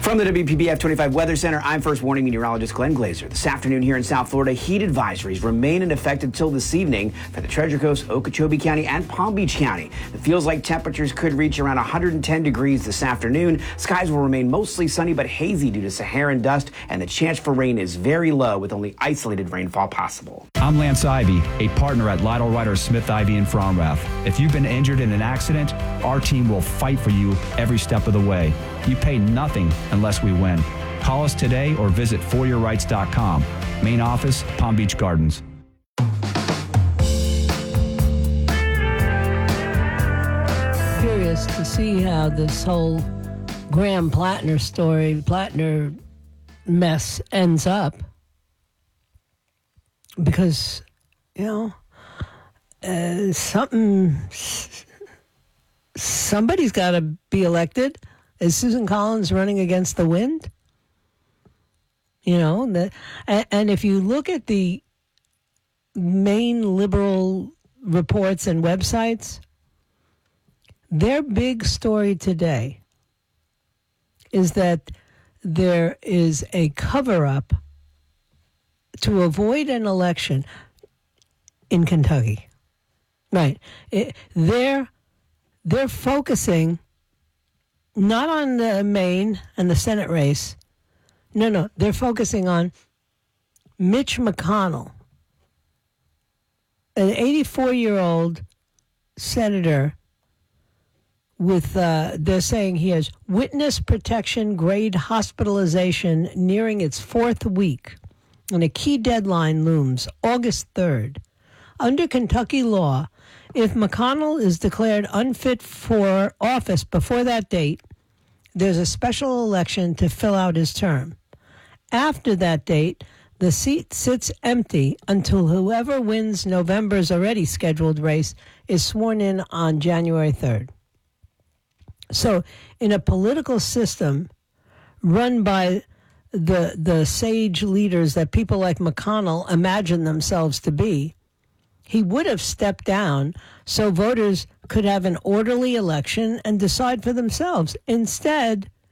From the WPBF 25 Weather Center, I'm First Warning Meteorologist Glenn Glazer. This afternoon here in South Florida, heat advisories remain in effect until this evening for the Treasure Coast, Okeechobee County, and Palm Beach County. It feels like temperatures could reach around 110 degrees this afternoon. Skies will remain mostly sunny but hazy due to Saharan dust, and the chance for rain is very low with only isolated rainfall possible. I'm Lance Ivy, a partner at Lytle Ryder Smith Ivy in Fromrath. If you've been injured in an accident, our team will fight for you every step of the way. You pay nothing unless we win. Call us today or visit foryourrights.com. Main office, Palm Beach Gardens. Curious to see how this whole Graham Plattner mess ends up. Because, somebody's got to be elected. Is Susan Collins running against the wind? And if you look at the main liberal reports and websites, their big story today is that there is a cover-up to avoid an election in Kentucky. Right. They're focusing not on the Maine and the Senate race. No. They're focusing on Mitch McConnell, an 84-year-old senator with, they're saying he has witness protection grade hospitalization nearing its fourth week. And a key deadline looms, August 3rd. Under Kentucky law, if McConnell is declared unfit for office before that date, there's a special election to fill out his term. After that date, the seat sits empty until whoever wins November's already scheduled race is sworn in on January 3rd. So in a political system run by the sage leaders that people like McConnell imagine themselves to be, he would have stepped down so voters could have an orderly election and decide for themselves. Instead,